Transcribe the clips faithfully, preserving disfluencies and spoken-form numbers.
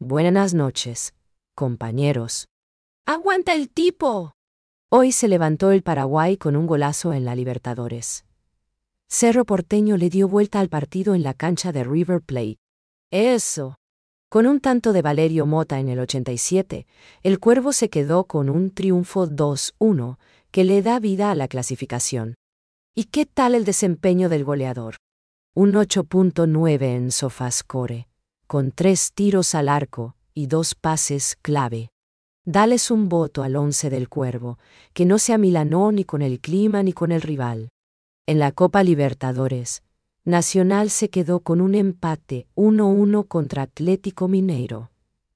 Buenas noches, compañeros. ¡Aguanta el tipo! Hoy se levantó el Paraguay con un golazo en la Libertadores. Cerro Porteño le dio vuelta al partido en la cancha de River Plate. ¡Eso! Con un tanto de Valerio Mota en el ochenta y siete, el Cuervo se quedó con un triunfo dos uno que le da vida a la clasificación. ¿Y qué tal el desempeño del goleador? Un ocho punto nueve en SofaScore, con tres tiros al arco y dos pases clave. Dales un voto al once del Cuervo, que no se amilanó ni con el clima ni con el rival. En la Copa Libertadores, Nacional se quedó con un empate uno uno contra Atlético Mineiro.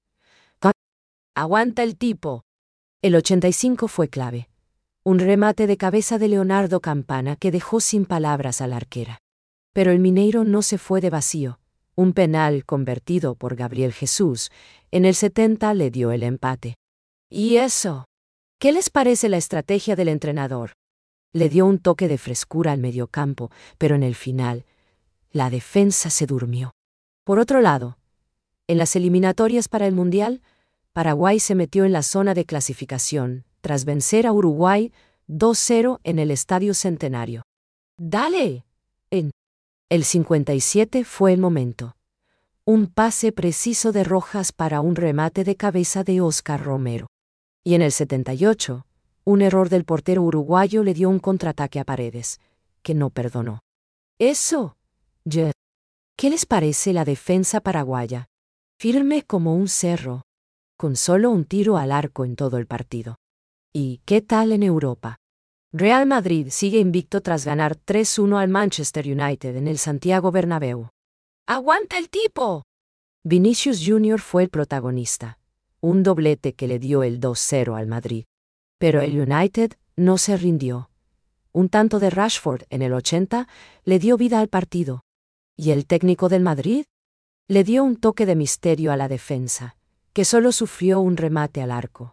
¡Aguanta el tipo! El ochenta y cinco fue clave. Un remate de cabeza de Leonardo Campana que dejó sin palabras a la arquera. Pero el Mineiro no se fue de vacío. Un penal convertido por Gabriel Jesús en el setenta le dio el empate. ¿Y eso? ¿Qué les parece la estrategia del entrenador? Le dio un toque de frescura al mediocampo, pero en el final, la defensa se durmió. Por otro lado, en las eliminatorias para el Mundial, Paraguay se metió en la zona de clasificación, tras vencer a Uruguay dos cero en el Estadio Centenario. ¡Dale! En el cincuenta y siete fue el momento. Un pase preciso de Rojas para un remate de cabeza de Oscar Romero. Y en el setenta y ocho, un error del portero uruguayo le dio un contraataque a Paredes, que no perdonó. ¡Eso! Yeah. ¿Qué les parece la defensa paraguaya? Firme como un cerro, con solo un tiro al arco en todo el partido. ¿Y qué tal en Europa? Real Madrid sigue invicto tras ganar tres uno al Manchester United en el Santiago Bernabéu. ¡Aguanta el tipo! Vinicius Junior fue el protagonista, un doblete que le dio el dos cero al Madrid. Pero el United no se rindió. Un tanto de Rashford en el ochenta le dio vida al partido. ¿Y el técnico del Madrid? Le dio un toque de misterio a la defensa, que solo sufrió un remate al arco.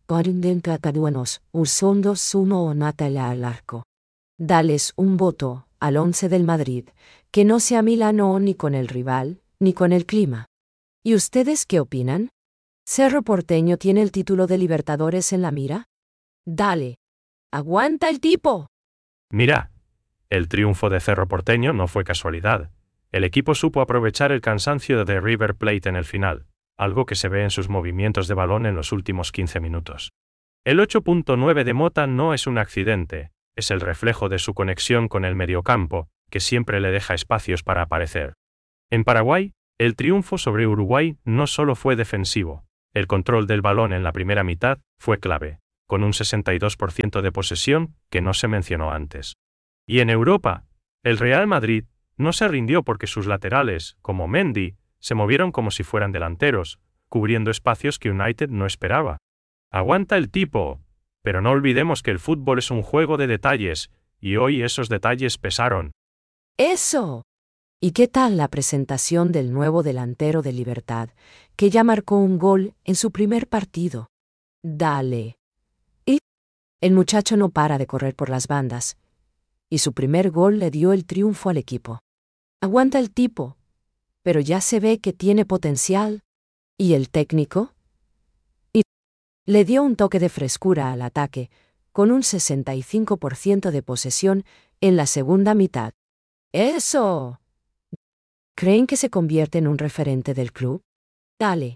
Usando sumo o natala al arco. Dales un voto al once del Madrid, que no se amilanó ni con el rival, ni con el clima. ¿Y ustedes qué opinan? ¿Cerro Porteño tiene el título de Libertadores en la mira? Dale. ¡Aguanta el tipo! Mira, el triunfo de Cerro Porteño no fue casualidad. El equipo supo aprovechar el cansancio de River Plate en el final, algo que se ve en sus movimientos de balón en los últimos quince minutos. El ocho punto nueve de Mota no es un accidente, es el reflejo de su conexión con el mediocampo, que siempre le deja espacios para aparecer. En Paraguay, el triunfo sobre Uruguay no solo fue defensivo, el control del balón en la primera mitad fue clave, con un sesenta y dos por ciento de posesión que no se mencionó antes. Y en Europa, el Real Madrid no se rindió porque sus laterales, como Mendy, se movieron como si fueran delanteros, cubriendo espacios que United no esperaba. Aguanta el tipo, pero no olvidemos que el fútbol es un juego de detalles, y hoy esos detalles pesaron. ¡Eso! ¿Y qué tal la presentación del nuevo delantero de Libertad, que ya marcó un gol en su primer partido? Dale. Y el muchacho no para de correr por las bandas, y su primer gol le dio el triunfo al equipo. Aguanta el tipo, pero ya se ve que tiene potencial. ¿Y el técnico? Y le dio un toque de frescura al ataque, con un sesenta y cinco por ciento de posesión en la segunda mitad. ¡Eso! ¿Creen que se convierte en un referente del club? Dale.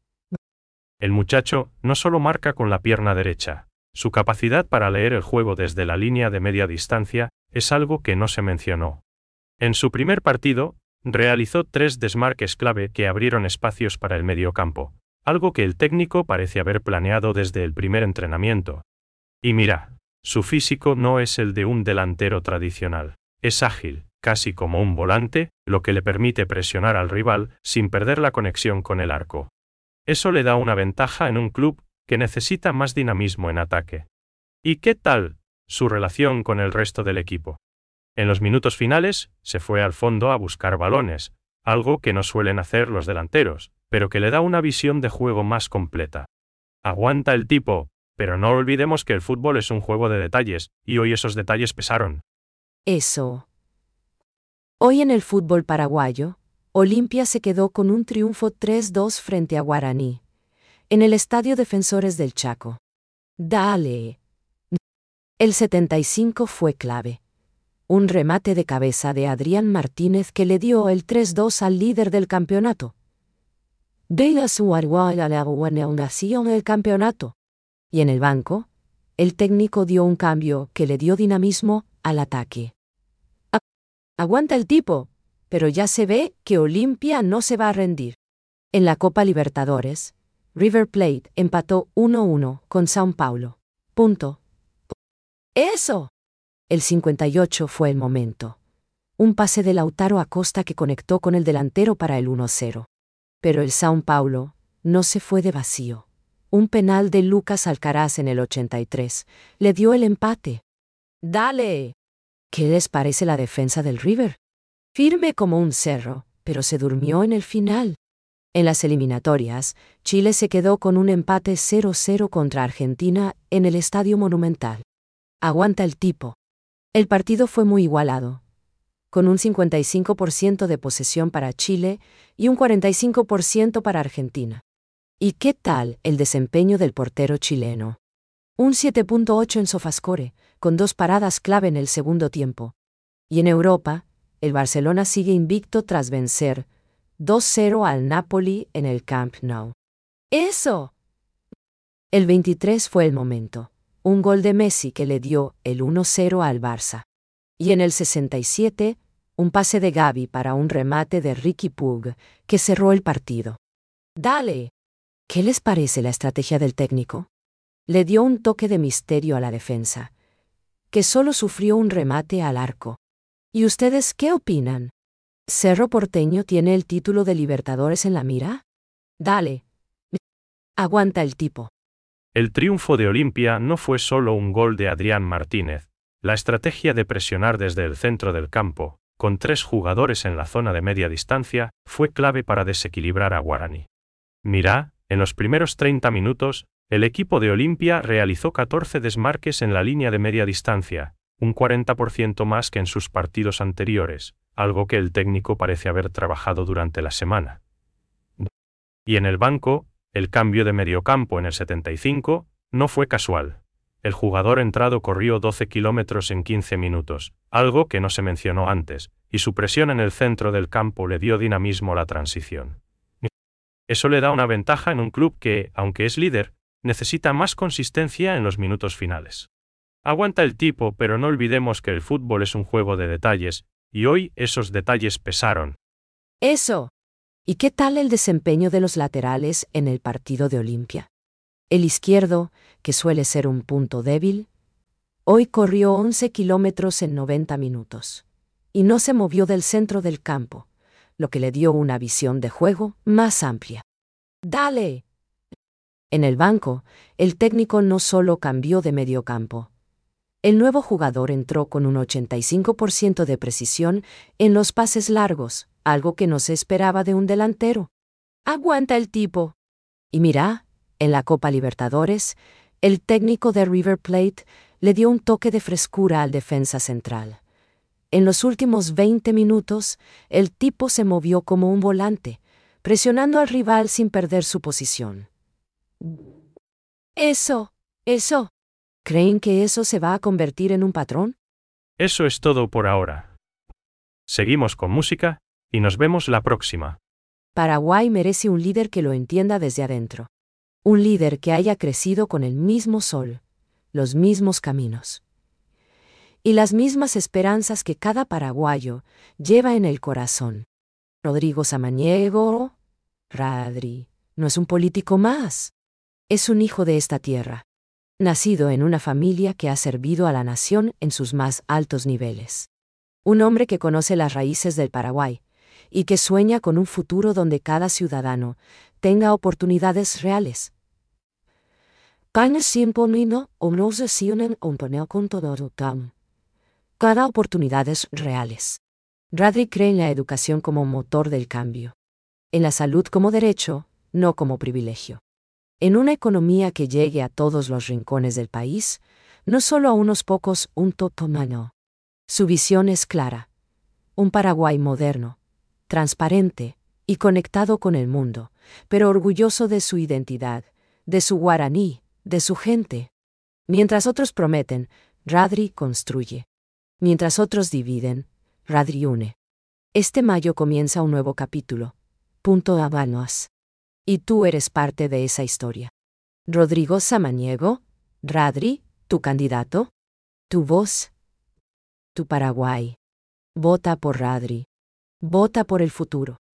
El muchacho no solo marca con la pierna derecha, su capacidad para leer el juego desde la línea de media distancia es algo que no se mencionó. En su primer partido, realizó tres desmarques clave que abrieron espacios para el mediocampo, algo que el técnico parece haber planeado desde el primer entrenamiento. Y mira, su físico no es el de un delantero tradicional, es ágil, casi como un volante, lo que le permite presionar al rival sin perder la conexión con el arco. Eso le da una ventaja en un club que necesita más dinamismo en ataque. ¿Y qué tal su relación con el resto del equipo? En los minutos finales, se fue al fondo a buscar balones, algo que no suelen hacer los delanteros, pero que le da una visión de juego más completa. Aguanta el tipo, pero no olvidemos que el fútbol es un juego de detalles, y hoy esos detalles pesaron. Eso. Hoy en el fútbol paraguayo, Olimpia se quedó con un triunfo tres dos frente a Guaraní, en el Estadio Defensores del Chaco. Dale. El setenta y cinco fue clave. Un remate de cabeza de Adrián Martínez que le dio el tres dos al líder del campeonato. De su Arguala la nación del campeonato. Y en el banco, el técnico dio un cambio que le dio dinamismo al ataque. Aguanta el tipo, pero ya se ve que Olimpia no se va a rendir. En la Copa Libertadores, River Plate empató uno uno con São Paulo. Punto. ¡Eso! El cincuenta y ocho fue el momento. Un pase de Lautaro Acosta que conectó con el delantero para el uno cero. Pero el São Paulo no se fue de vacío. Un penal de Lucas Alcaraz en el ochenta y tres le dio el empate. ¡Dale! ¿Qué les parece la defensa del River? Firme como un cerro, pero se durmió en el final. En las eliminatorias, Chile se quedó con un empate cero cero contra Argentina en el Estadio Monumental. Aguanta el tipo. El partido fue muy igualado, con un cincuenta y cinco por ciento de posesión para Chile y un cuarenta y cinco por ciento para Argentina. ¿Y qué tal el desempeño del portero chileno? Un siete punto ocho en Sofascore, con dos paradas clave en el segundo tiempo. Y en Europa, el Barcelona sigue invicto tras vencer dos cero al Napoli en el Camp Nou. ¡Eso! El veintitrés fue el momento. Un gol de Messi que le dio el uno cero al Barça. Y en el sesenta y siete, un pase de Gavi para un remate de Riqui Puig, que cerró el partido. ¡Dale! ¿Qué les parece la estrategia del técnico? Le dio un toque de misterio a la defensa, que solo sufrió un remate al arco. ¿Y ustedes qué opinan? ¿Cerro Porteño tiene el título de Libertadores en la mira? Dale. Aguanta el tipo. El triunfo de Olimpia no fue solo un gol de Adrián Martínez. La estrategia de presionar desde el centro del campo, con tres jugadores en la zona de media distancia, fue clave para desequilibrar a Guaraní. Mirá, en los primeros treinta minutos, el equipo de Olimpia realizó catorce desmarques en la línea de media distancia, un cuarenta por ciento más que en sus partidos anteriores, algo que el técnico parece haber trabajado durante la semana. Y en el banco, el cambio de mediocampo en el setenta y cinco no fue casual. El jugador entrado corrió doce kilómetros en quince minutos, algo que no se mencionó antes, y su presión en el centro del campo le dio dinamismo a la transición. Eso le da una ventaja en un club que, aunque es líder, necesita más consistencia en los minutos finales. Aguanta el tipo, pero no olvidemos que el fútbol es un juego de detalles, y hoy esos detalles pesaron. Eso. ¿Y qué tal el desempeño de los laterales en el partido de Olimpia? El izquierdo, que suele ser un punto débil, hoy corrió once kilómetros en noventa minutos, y no se movió del centro del campo, lo que le dio una visión de juego más amplia. ¡Dale! En el banco, el técnico no solo cambió de mediocampo. El nuevo jugador entró con un ochenta y cinco por ciento de precisión en los pases largos, algo que no se esperaba de un delantero. ¡Aguanta el tipo! Y mira, en la Copa Libertadores, el técnico de River Plate le dio un toque de frescura al defensa central. En los últimos veinte minutos, el tipo se movió como un volante, presionando al rival sin perder su posición. Eso, eso. ¿Creen que eso se va a convertir en un patrón? Eso es todo por ahora. Seguimos con música, y nos vemos la próxima. Paraguay merece un líder que lo entienda desde adentro. Un líder que haya crecido con el mismo sol, los mismos caminos y las mismas esperanzas que cada paraguayo lleva en el corazón. Rodrigo Samaniego, Radri, no es un político más. Es un hijo de esta tierra, nacido en una familia que ha servido a la nación en sus más altos niveles. Un hombre que conoce las raíces del Paraguay y que sueña con un futuro donde cada ciudadano tenga oportunidades reales. Cada oportunidades reales. Radri cree en la educación como motor del cambio. En la salud como derecho, no como privilegio. En una economía que llegue a todos los rincones del país, no solo a unos pocos, un totomano. Su visión es clara. Un Paraguay moderno, transparente y conectado con el mundo, pero orgulloso de su identidad, de su guaraní, de su gente. Mientras otros prometen, Radri construye. Mientras otros dividen, Radri une. Este mayo comienza un nuevo capítulo. Punto Habanos. Y tú eres parte de esa historia. Rodrigo Samaniego, Radri, tu candidato, tu voz, tu Paraguay. Vota por Radri. Vota por el futuro.